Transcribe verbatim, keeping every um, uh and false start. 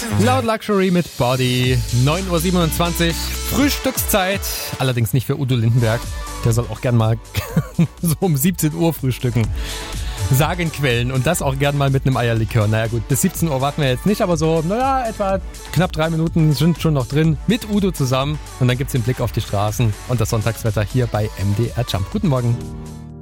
Loud Luxury mit Body, neun Uhr siebenundzwanzig, Frühstückszeit, allerdings nicht für Udo Lindenberg, der soll auch gern mal so um siebzehn Uhr frühstücken. Sagen Quellen und das auch gern mal mit einem Eierlikör. Naja gut, bis siebzehn Uhr warten wir jetzt nicht, aber so, naja, etwa knapp drei Minuten sind schon noch drin mit Udo zusammen und dann gibt's den Blick auf die Straßen und das Sonntagswetter hier bei M D R Jump. Guten Morgen.